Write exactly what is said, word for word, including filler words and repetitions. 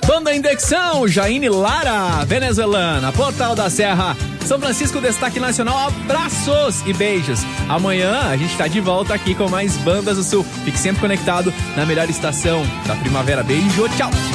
Banda Indexão, Jaine Lara, venezuelana, Portal da Serra, São Francisco, destaque nacional, abraços e beijos. Amanhã a gente tá de volta aqui com mais Bandas do Sul. Fique sempre conectado na melhor estação da primavera. Beijo, tchau!